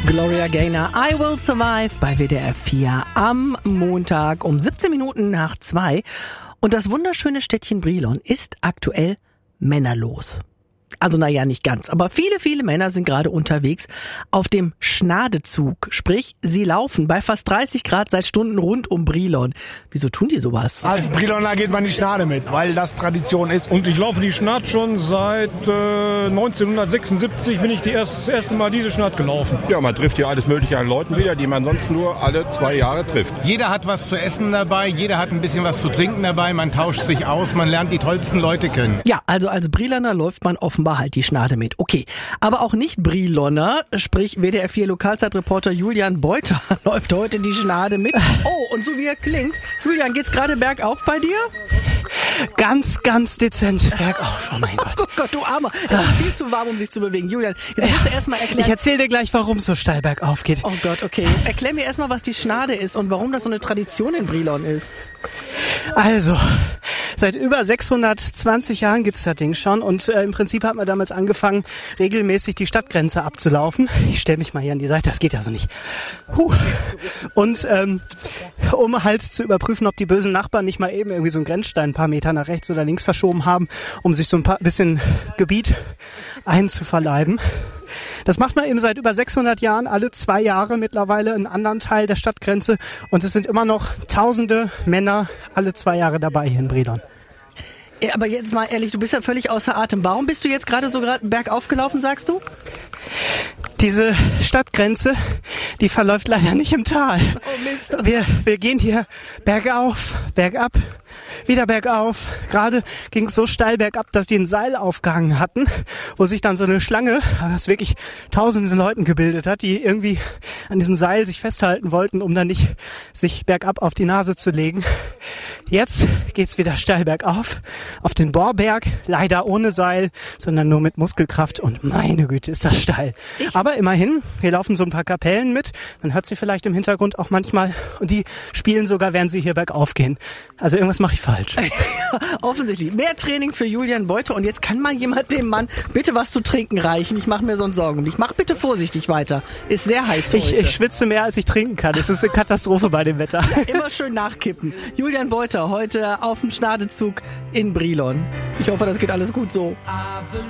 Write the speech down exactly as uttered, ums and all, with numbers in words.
Gloria Gaynor, I Will Survive bei W D R vier am Montag um siebzehn Minuten nach zwei. Und das wunderschöne Städtchen Brilon ist aktuell männerlos. Also naja, nicht ganz, aber viele, viele Männer sind gerade unterwegs auf dem Schnadezug. Sprich, sie laufen bei fast dreißig Grad seit Stunden rund um Brilon. Wieso tun die sowas? Als Briloner geht man die Schnade mit, weil das Tradition ist. Und ich laufe die Schnad schon seit äh, neunzehnhundertsechsundsiebzig, bin ich die erst, das erste Mal diese Schnad gelaufen. Ja, man trifft hier alles mögliche an Leuten wieder, die man sonst nur alle zwei Jahre trifft. Jeder hat was zu essen dabei, jeder hat ein bisschen was zu trinken dabei, man tauscht sich aus, man lernt die tollsten Leute kennen. Ja, also als Briloner läuft man offenbar halt die Schnade mit. Okay, aber auch nicht Brilonner, sprich W D R vier Lokalzeitreporter Julian Beuter läuft heute die Schnade mit. Oh, und so wie er klingt. Julian, geht's gerade bergauf bei dir? Ganz, ganz dezent bergauf. Oh mein Gott. Oh Gott, du Armer. Es ist viel zu warm, um sich zu bewegen. Julian, jetzt musst du erstmal erklären. Ich erzähle dir gleich, warum es so steil bergauf geht. Oh Gott, okay. Jetzt erklär mir erstmal, was die Schnade ist und warum das so eine Tradition in Brilon ist. Also, seit über sechshundertzwanzig Jahren gibt's das Ding schon und äh, im Prinzip hat man damals angefangen, regelmäßig die Stadtgrenze abzulaufen. Ich stelle mich mal hier an die Seite, das geht ja so nicht. Huh. Und ähm, um halt zu überprüfen, ob die bösen Nachbarn nicht mal eben irgendwie so einen Grenzstein ein paar Meter nach rechts oder links verschoben haben, um sich so ein paar bisschen Gebiet einzuverleiben. Das macht man eben seit über sechshundert Jahren, alle zwei Jahre mittlerweile einen anderen Teil der Stadtgrenze und es sind immer noch tausende Männer alle zwei Jahre dabei hier in Brilon. Ja, aber jetzt mal ehrlich, du bist ja völlig außer Atem. Warum bist du jetzt gerade so gerade bergauf gelaufen, sagst du? Diese Stadtgrenze, die verläuft leider nicht im Tal. Oh Mist. Wir, wir gehen hier bergauf, bergab, wieder bergauf. Gerade ging es so steil bergab, dass die ein Seil aufgehangen hatten, wo sich dann so eine Schlange, das wirklich tausende Leuten gebildet hat, die irgendwie an diesem Seil sich festhalten wollten, um dann nicht sich bergab auf die Nase zu legen. Jetzt geht's wieder steil bergauf, auf den Bohrberg, leider ohne Seil, sondern nur mit Muskelkraft und meine Güte, ist das steil. Ich? Aber immerhin, hier laufen so ein paar Kapellen mit, man hört sie vielleicht im Hintergrund auch manchmal und die spielen sogar, während sie hier bergauf gehen. Also irgendwas mache ich falsch. Offensichtlich. Mehr Training für Julian Beuter und jetzt kann mal jemand dem Mann bitte was zu trinken reichen. Ich mache mir sonst Sorgen um dich. Mach bitte vorsichtig weiter. Ist sehr heiß ich, heute. Ich schwitze mehr, als ich trinken kann. Es ist eine Katastrophe bei dem Wetter. Immer schön nachkippen. Julian Beuter heute auf dem Schnadezug in Brilon. Ich hoffe, das geht alles gut so.